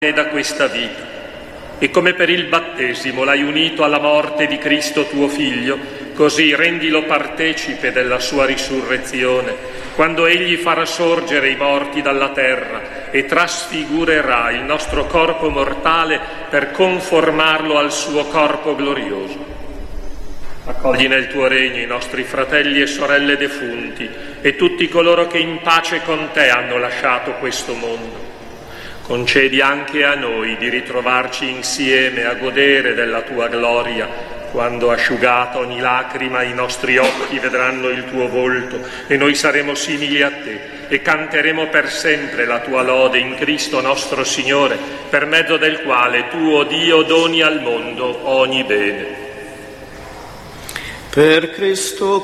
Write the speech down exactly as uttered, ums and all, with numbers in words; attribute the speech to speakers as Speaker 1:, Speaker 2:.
Speaker 1: da questa vita, e come per il battesimo l'hai unito alla morte di Cristo tuo Figlio, così rendilo partecipe della sua risurrezione, quando egli farà sorgere i morti dalla terra e trasfigurerà il nostro corpo mortale per conformarlo al suo corpo glorioso. Accogli nel tuo regno i nostri fratelli e sorelle defunti e tutti coloro che in pace con te hanno lasciato questo mondo. Concedi anche a noi di ritrovarci insieme a godere della tua gloria, quando asciugata ogni lacrima i nostri occhi vedranno il tuo volto e noi saremo simili a te e canteremo per sempre la tua lode in Cristo nostro Signore, per mezzo del quale tu, o Dio, doni al mondo ogni bene.
Speaker 2: Per Cristo